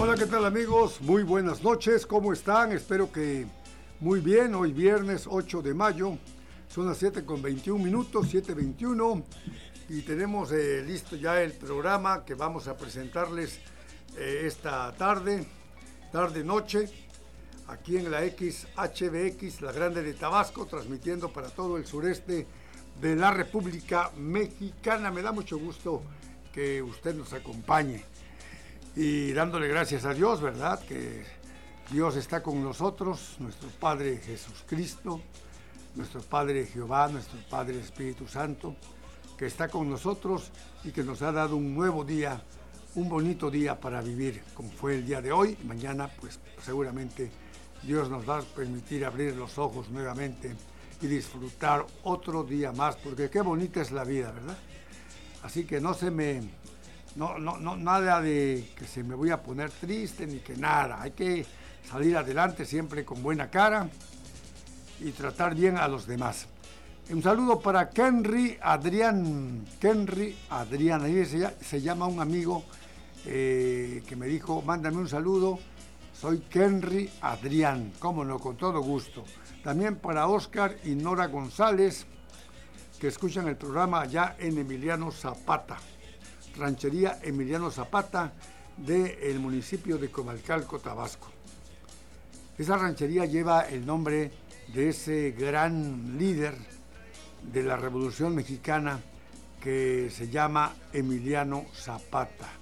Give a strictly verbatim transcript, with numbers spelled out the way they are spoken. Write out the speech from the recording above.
Hola, ¿qué tal amigos? Muy buenas noches, ¿cómo están? Espero que muy bien. Hoy viernes ocho de mayo, son las siete con veintiún minutos, siete veintiuno, y tenemos eh, listo ya el programa que vamos a presentarles eh, esta tarde, tarde-noche, aquí en la X H B X, la Grande de Tabasco, transmitiendo para todo el sureste de la República Mexicana. Me da mucho gusto que usted nos acompañe y dándole gracias a Dios, ¿verdad? Que Dios está con nosotros, nuestro Padre Jesucristo, nuestro Padre Jehová, nuestro Padre Espíritu Santo, que está con nosotros y que nos ha dado un nuevo día, un bonito día para vivir, como fue el día de hoy. Mañana, pues seguramente Dios nos va a permitir abrir los ojos nuevamente y disfrutar otro día más, porque qué bonita es la vida, ¿verdad? Así que no se me... No, no, no, nada de que se me voy a poner triste ni que nada. Hay que salir adelante siempre con buena cara y tratar bien a los demás. Un saludo para Kenry Adrián. Kenry Adrián, ahí se, se llama un amigo eh, que me dijo, mándame un saludo. Soy Kenry Adrián, cómo no, con todo gusto. También para Oscar y Nora González, que escuchan el programa allá en Emiliano Zapata. Ranchería Emiliano Zapata del municipio de Comalcalco, Tabasco. Esa ranchería lleva el nombre de ese gran líder de la Revolución Mexicana que se llama Emiliano Zapata.